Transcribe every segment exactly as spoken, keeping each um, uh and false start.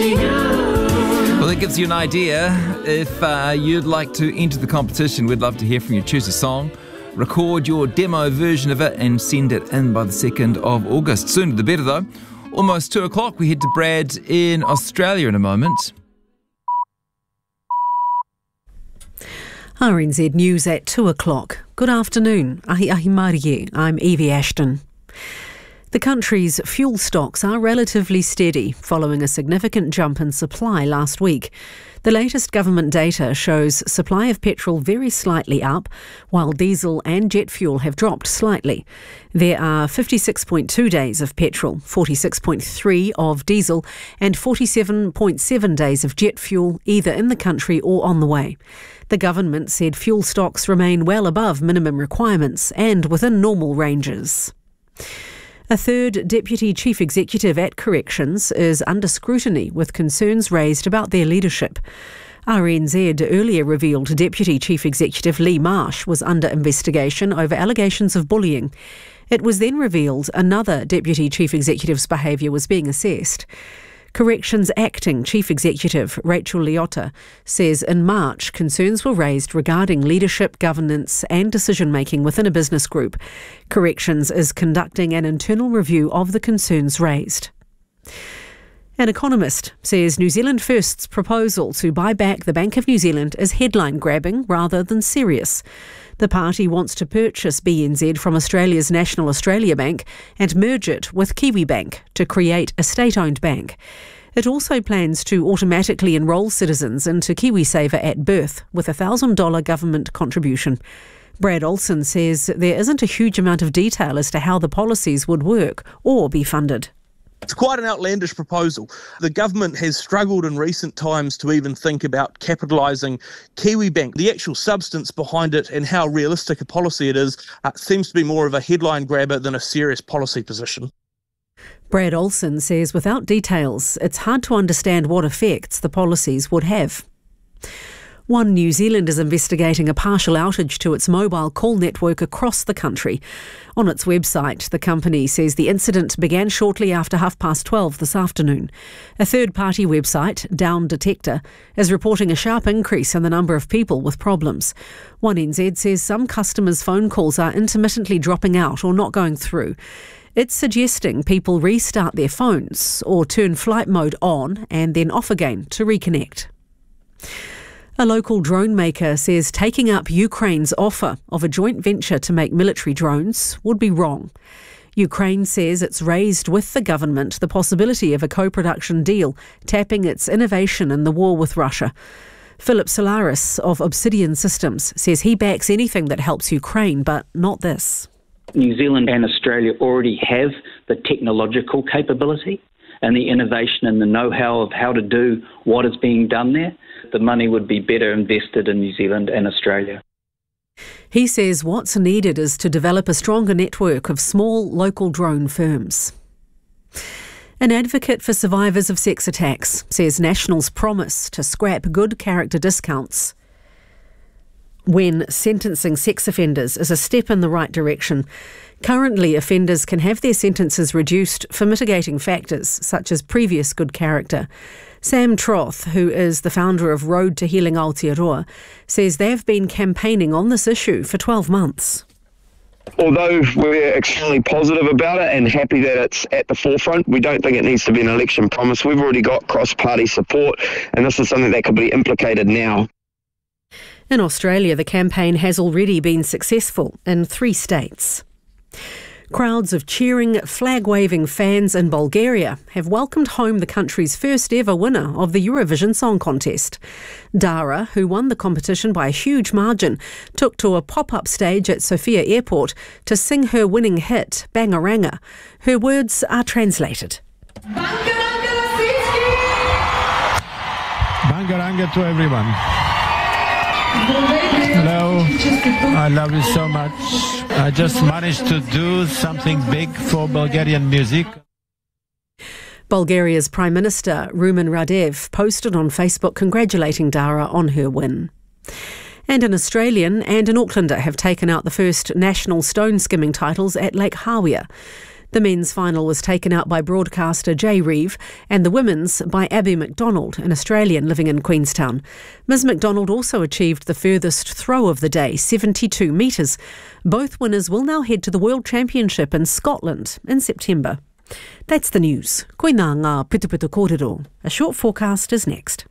Well, that gives you an idea. If uh, you'd like to enter the competition, we'd love to hear from you. Choose a song, record your demo version of it and send it in by the second of August. Sooner the better, though. Almost two o'clock. We head to Brad in Australia in a moment. R N Z News at two o'clock. Good afternoon. Ahi ahi Marie. I'm Evie Ashton. The country's fuel stocks are relatively steady following a significant jump in supply last week. The latest government data shows supply of petrol very slightly up, while diesel and jet fuel have dropped slightly. There are fifty-six point two days of petrol, forty-six point three of diesel and forty-seven point seven days of jet fuel either in the country or on the way. The government said fuel stocks remain well above minimum requirements and within normal ranges. A third Deputy Chief Executive at Corrections is under scrutiny with concerns raised about their leadership. R N Z earlier revealed Deputy Chief Executive Lee Marsh was under investigation over allegations of bullying. It was then revealed another Deputy Chief Executive's behaviour was being assessed. Corrections Acting Chief Executive Rachel Liotta says in March concerns were raised regarding leadership, governance and decision-making within a business group. Corrections is conducting an internal review of the concerns raised. An economist says New Zealand First's proposal to buy back the Bank of New Zealand is headline-grabbing rather than serious. The party wants to purchase B N Z from Australia's National Australia Bank and merge it with Kiwibank to create a state-owned bank. It also plans to automatically enrol citizens into KiwiSaver at birth with a one thousand dollars government contribution. Brad Olsen says there isn't a huge amount of detail as to how the policies would work or be funded. It's quite an outlandish proposal. The government has struggled in recent times to even think about capitalising Kiwibank. The actual substance behind it and how realistic a policy it is uh, seems to be more of a headline grabber than a serious policy position. Brad Olsen says without details, it's hard to understand what effects the policies would have. One New Zealand is investigating a partial outage to its mobile call network across the country. On its website, the company says the incident began shortly after half past twelve this afternoon. A third-party website, Down Detector, is reporting a sharp increase in the number of people with problems. one N Z says some customers' phone calls are intermittently dropping out or not going through. It's suggesting people restart their phones or turn flight mode on and then off again to reconnect. A local drone maker says taking up Ukraine's offer of a joint venture to make military drones would be wrong. Ukraine says it's raised with the government the possibility of a co-production deal, tapping its innovation in the war with Russia. Philip Solaris of Obsidian Systems says he backs anything that helps Ukraine, but not this. New Zealand and Australia already have the technological capability and the innovation and the know-how of how to do what is being done there. The money would be better invested in New Zealand and Australia. He says what's needed is to develop a stronger network of small local drone firms. An advocate for survivors of sex attacks says National's promise to scrap good character discounts when sentencing sex offenders is a step in the right direction. Currently, offenders can have their sentences reduced for mitigating factors such as previous good character. Sam Troth, who is the founder of Road to Healing Aotearoa, says they've been campaigning on this issue for twelve months. Although we're extremely positive about it and happy that it's at the forefront, we don't think it needs to be an election promise. We've already got cross-party support, and this is something that could be implicated now. In Australia, the campaign has already been successful in three states. Crowds of cheering, flag-waving fans in Bulgaria have welcomed home the country's first ever winner of the Eurovision Song Contest. Dara, who won the competition by a huge margin, took to a pop-up stage at Sofia Airport to sing her winning hit, Bangaranga. Her words are translated. Bangaranga to everyone. Hello, I love you so much. I just managed to do something big for Bulgarian music. Bulgaria's Prime Minister, Rumen Radev, posted on Facebook congratulating Dara on her win. And an Australian and an Aucklander have taken out the first national stone skimming titles at Lake Hawea. The men's final was taken out by broadcaster Jay Reeve and the women's by Abby McDonald, an Australian living in Queenstown. Miz McDonald also achieved the furthest throw of the day, seventy-two metres. Both winners will now head to the World Championship in Scotland in September. That's the news. Koina ngā Putuputu Kōrero. A short forecast is next.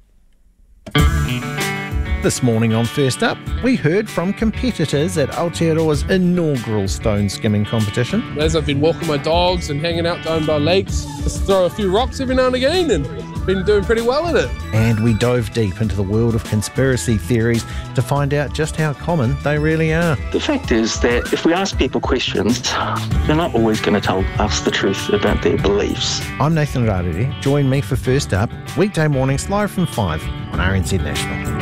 This morning on First Up, we heard from competitors at Aotearoa's inaugural stone skimming competition. As I've been walking my dogs and hanging out down by lakes, just throw a few rocks every now and again and been doing pretty well at it. And we dove deep into the world of conspiracy theories to find out just how common they really are. The fact is that if we ask people questions, they're not always going to tell us the truth about their beliefs. I'm Nathan Rarere. Join me for First Up, weekday mornings live from five on R N Z National.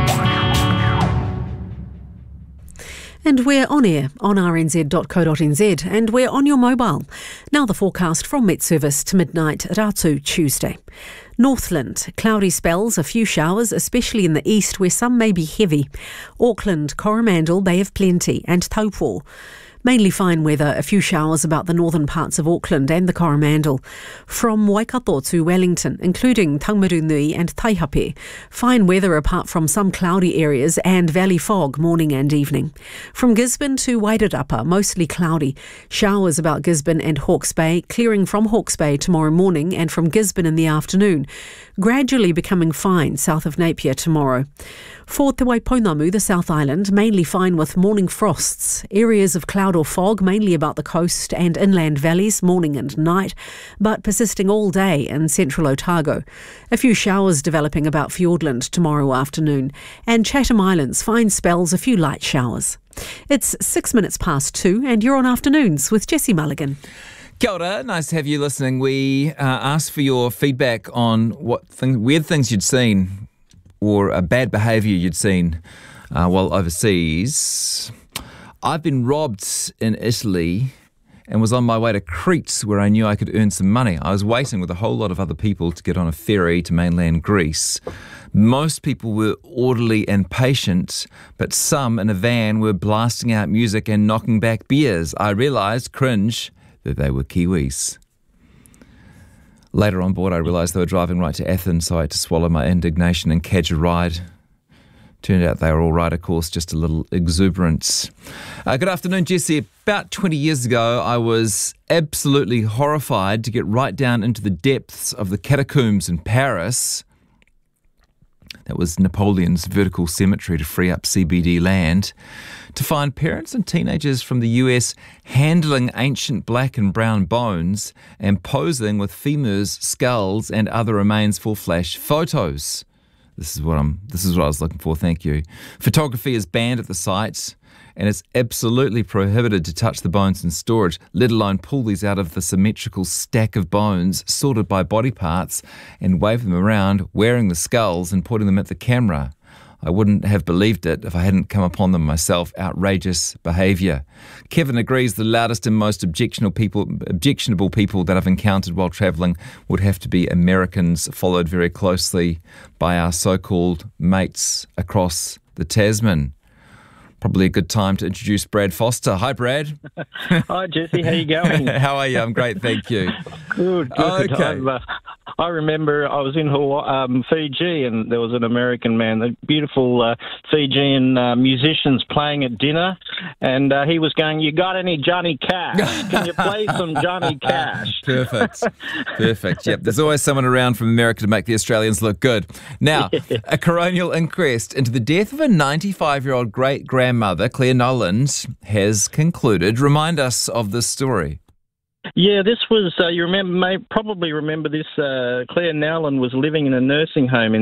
And we're on air on r n z dot co dot n z and we're on your mobile. Now the forecast from Met Service to midnight at Ratu Tuesday. Northland, cloudy spells, a few showers, especially in the east where some may be heavy. Auckland, Coromandel, Bay of Plenty and Taupo. Mainly fine weather, a few showers about the northern parts of Auckland and the Coromandel. From Waikato to Wellington, including Taumarunui and Taihape. Fine weather apart from some cloudy areas and valley fog morning and evening. From Gisborne to Wairarapa, mostly cloudy. Showers about Gisborne and Hawke's Bay, clearing from Hawke's Bay tomorrow morning and from Gisborne in the afternoon. Gradually becoming fine south of Napier tomorrow. For Te Waipounamu, the South Island, mainly fine with morning frosts. Areas of cloud or fog, mainly about the coast and inland valleys, morning and night, but persisting all day in central Otago. A few showers developing about Fiordland tomorrow afternoon. And Chatham Islands, fine spells, a few light showers. It's six minutes past two and you're on Afternoons with Jessie Mulligan. Kia ora, nice to have you listening. We uh, asked for your feedback on what thing, weird things you'd seen or a bad behaviour you'd seen uh, while overseas. I've been robbed in Italy and was on my way to Crete where I knew I could earn some money. I was waiting with a whole lot of other people to get on a ferry to mainland Greece. Most people were orderly and patient, but some in a van were blasting out music and knocking back beers. I realised, cringe, that they were Kiwis. Later on board, I realised they were driving right to Athens, so I had to swallow my indignation and catch a ride. Turned out they were all right, of course, just a little exuberant. Uh, good afternoon, Jessie. About twenty years ago, I was absolutely horrified to get right down into the depths of the catacombs in Paris. That was Napoleon's vertical cemetery to free up C B D land, to find parents and teenagers from the U S handling ancient black and brown bones and posing with femurs, skulls and other remains for flash photos. This is what I'm. This is what I was looking for. Thank you. Photography is banned at the site, and it's absolutely prohibited to touch the bones in storage, let alone pull these out of the symmetrical stack of bones sorted by body parts and wave them around, wearing the skulls and putting them at the camera. I wouldn't have believed it if I hadn't come upon them myself. Outrageous behaviour. Kevin agrees the loudest and most objectionable people, objectionable people that I've encountered while travelling would have to be Americans, followed very closely by our so-called mates across the Tasman. Probably a good time to introduce Brad Foster. Hi, Brad. Hi, Jesse. How you going? How are you? I'm great, thank you. Good, good. Okay. Uh, I remember I was in Hawaii, um, Fiji, and there was an American man, the beautiful uh, Fijian uh, musicians playing at dinner, and uh, he was going, "You got any Johnny Cash? Can you play some Johnny Cash?" Perfect. Perfect. Yep. There's always someone around from America to make the Australians look good. Now, yeah. A coronial inquest into the death of a ninety-five-year-old great-grandmother, Claire Noland, has concluded. Remind us of this story. Yeah, this was, uh, you remember, may probably remember this, uh, Claire Noland was living in a nursing home in